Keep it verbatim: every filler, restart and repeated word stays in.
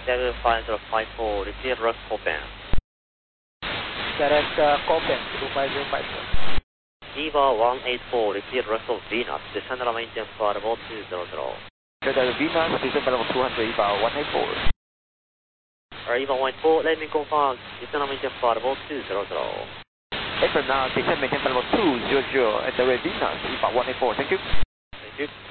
seven five zero five four, receive Russ Copen. Direct uh, Copen, two five zero five four. Viva one eight four, receive Russell Venus, descend level maintenance for level two hundred. Radar Venus, descend level two hundred, Eva one eight four. Alright, Eva one eight four, let me confirm, descend level maintenance for level two hundred. April now, descend maintenance level two hundred, and the Venus, Eva one eight four, thank you. Thank you.